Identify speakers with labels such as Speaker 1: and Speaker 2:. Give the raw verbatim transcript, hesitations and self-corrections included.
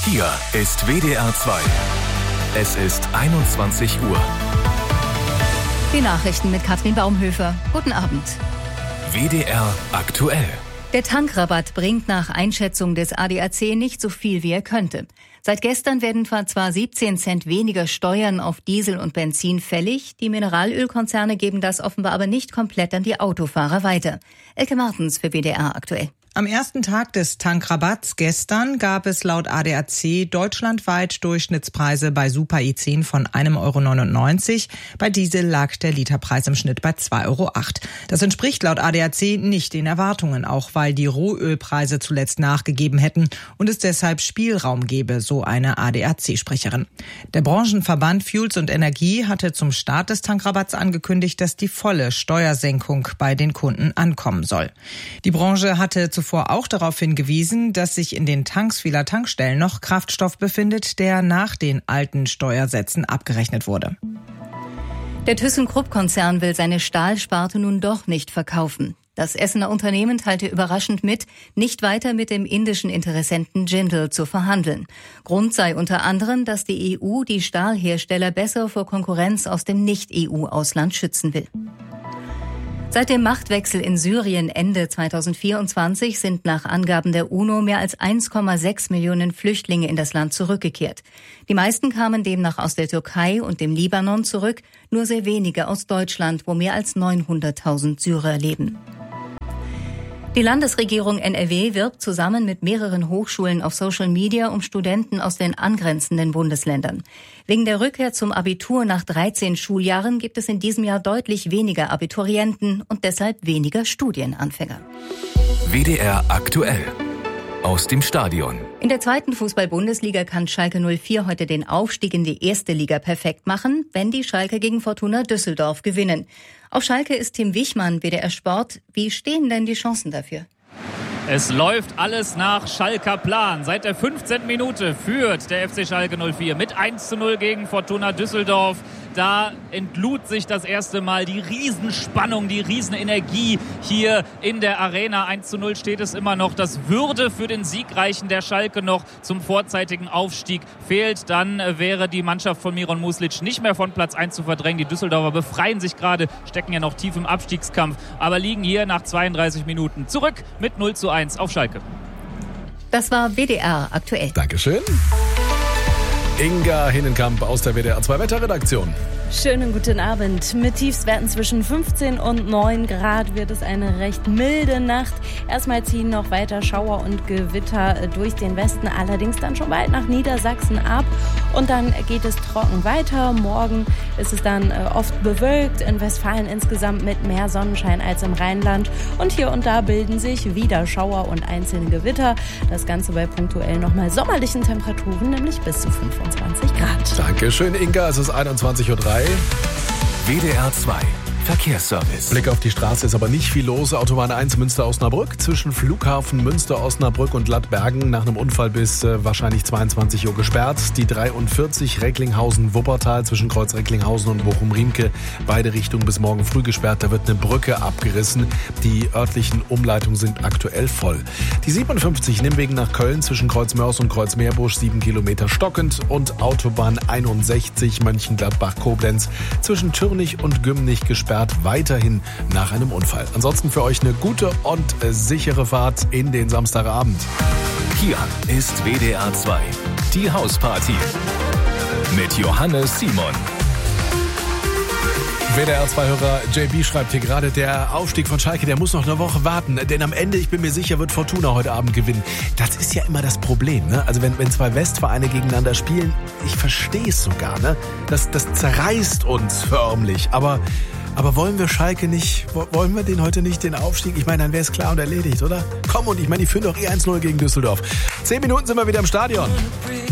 Speaker 1: Hier ist W D R zwei. Es ist einundzwanzig Uhr.
Speaker 2: Die Nachrichten mit Katrin Baumhöfer. Guten Abend.
Speaker 1: W D R aktuell.
Speaker 2: Der Tankrabatt bringt nach Einschätzung des A D A C nicht so viel, wie er könnte. Seit gestern werden zwar siebzehn Cent weniger Steuern auf Diesel und Benzin fällig. Die Mineralölkonzerne geben das offenbar aber nicht komplett an die Autofahrer weiter. Elke Martens für W D R aktuell.
Speaker 3: Am ersten Tag des Tankrabatts gestern gab es laut A D A C deutschlandweit Durchschnittspreise bei Super E zehn von ein Euro neunundneunzig. Bei Diesel lag der Literpreis im Schnitt bei zwei Euro acht. Das entspricht laut A D A C nicht den Erwartungen, auch weil die Rohölpreise zuletzt nachgegeben hätten und es deshalb Spielraum gebe, so eine A D A C-Sprecherin. Der Branchenverband Fuels und Energie hatte zum Start des Tankrabatts angekündigt, dass die volle Steuersenkung bei den Kunden ankommen soll. Die Branche hatte zuvor auch darauf hingewiesen, dass sich in den Tanks vieler Tankstellen noch Kraftstoff befindet, der nach den alten Steuersätzen abgerechnet wurde.
Speaker 2: Der ThyssenKrupp-Konzern will seine Stahlsparte nun doch nicht verkaufen. Das Essener Unternehmen teilte überraschend mit, nicht weiter mit dem indischen Interessenten Jindal zu verhandeln. Grund sei unter anderem, dass die E U die Stahlhersteller besser vor Konkurrenz aus dem Nicht-E U-Ausland schützen will. Seit dem Machtwechsel in Syrien Ende zweitausendvierundzwanzig sind nach Angaben der UNO mehr als eins Komma sechs Millionen Flüchtlinge in das Land zurückgekehrt. Die meisten kamen demnach aus der Türkei und dem Libanon zurück, nur sehr wenige aus Deutschland, wo mehr als neunhunderttausend Syrer leben. Die Landesregierung N R W wirbt zusammen mit mehreren Hochschulen auf Social Media um Studenten aus den angrenzenden Bundesländern. Wegen der Rückkehr zum Abitur nach dreizehn Schuljahren gibt es in diesem Jahr deutlich weniger Abiturienten und deshalb weniger Studienanfänger.
Speaker 1: W D R aktuell. Aus dem Stadion.
Speaker 2: In der zweiten Fußball-Bundesliga kann Schalke null vier heute den Aufstieg in die erste Liga perfekt machen, wenn die Schalker gegen Fortuna Düsseldorf gewinnen. Auf Schalke ist Tim Wichmann, W D R Sport. Wie stehen denn die Chancen dafür?
Speaker 4: Es läuft alles nach Schalker Plan. Seit der fünfzehnten Minute führt der F C Schalke null vier mit eins zu null gegen Fortuna Düsseldorf. Da entlud sich das erste Mal die Riesenspannung, die Riesenenergie hier in der Arena. eins zu null steht es immer noch. Das würde für den Siegreichen der Schalke noch zum vorzeitigen Aufstieg fehlt. Dann wäre die Mannschaft von Miron Muslic nicht mehr von Platz eins zu verdrängen. Die Düsseldorfer befreien sich gerade, stecken ja noch tief im Abstiegskampf, aber liegen hier nach zweiunddreißig Minuten zurück mit null zu eins auf Schalke.
Speaker 2: Das war W D R aktuell.
Speaker 5: Dankeschön. Inga Hinnenkamp aus der W D R zwei Wetterredaktion.
Speaker 6: Schönen guten Abend. Mit Tiefstwerten zwischen fünfzehn und neun Grad wird es eine recht milde Nacht. Erstmal ziehen noch weiter Schauer und Gewitter durch den Westen, allerdings dann schon bald nach Niedersachsen ab. Und dann geht es trocken weiter. Morgen ist es dann oft bewölkt. In Westfalen insgesamt mit mehr Sonnenschein als im Rheinland. Und hier und da bilden sich wieder Schauer und einzelne Gewitter. Das Ganze bei punktuell nochmal sommerlichen Temperaturen, nämlich bis zu fünfundzwanzig Grad.
Speaker 5: Dankeschön, Inga. Es ist einundzwanzig Uhr drei.
Speaker 1: W D R zwei. Verkehrsservice.
Speaker 5: Blick auf die Straße, ist aber nicht viel los. Autobahn eins Münster-Osnabrück zwischen Flughafen Münster-Osnabrück und Lattbergen nach einem Unfall bis äh, wahrscheinlich zweiundzwanzig Uhr gesperrt. Die dreiundvierzig Recklinghausen-Wuppertal zwischen Kreuz Recklinghausen und Bochum-Riemke, beide Richtungen bis morgen früh gesperrt. Da wird eine Brücke abgerissen. Die örtlichen Umleitungen sind aktuell voll. Die siebenundfünfzig Nimwegen nach Köln zwischen Kreuz Mörs und Kreuz Meerbusch, sieben Kilometer stockend. Und Autobahn einundsechzig Mönchengladbach-Koblenz zwischen Türnich und Gümnich gesperrt. Weiterhin nach einem Unfall. Ansonsten für euch eine gute und äh, sichere Fahrt in den Samstagabend.
Speaker 1: Hier ist W D R zwei. Die Hausparty. Mit Johannes Simon.
Speaker 5: W D R zwei-Hörer J B schreibt hier gerade, der Aufstieg von Schalke, der muss noch eine Woche warten. Denn am Ende, ich bin mir sicher, wird Fortuna heute Abend gewinnen. Das ist ja immer das Problem, ne? Also wenn, wenn zwei Westvereine gegeneinander spielen, ich verstehe es sogar, ne? Das, das zerreißt uns förmlich. Aber, aber wollen wir Schalke nicht, wollen wir den heute nicht, den Aufstieg? Ich meine, dann wäre es klar und erledigt, oder? Komm, und ich meine, die führen doch eh eins null gegen Düsseldorf. Zehn Minuten sind wir wieder im Stadion.